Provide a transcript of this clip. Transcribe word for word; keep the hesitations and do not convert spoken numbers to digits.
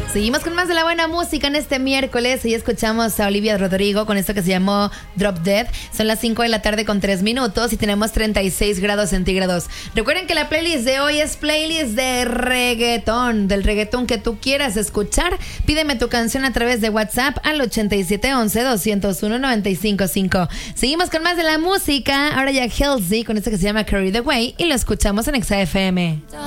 Seguimos con más de la buena música en este miércoles y escuchamos a Olivia Rodrigo con esto que se llamó Drop Dead. Son las cinco de la tarde con tres minutos y tenemos treinta y seis grados centígrados. Recuerden que la playlist de hoy es playlist de reggaetón, del reggaetón que tú quieras escuchar. Pídeme tu canción a través de WhatsApp al ochenta y siete once, doscientos uno, noventa y cinco cinco. Seguimos con más de la música. Ahora ya Halsey con esto que se llama Carry the Way y lo escuchamos en Exa F M.